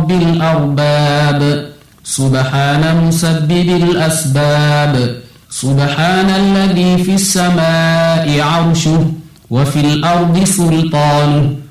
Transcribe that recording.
رب الأرباب سبحان مسبب الأسباب سبحان الذي في السماء عرشه وفي الأرض سلطانه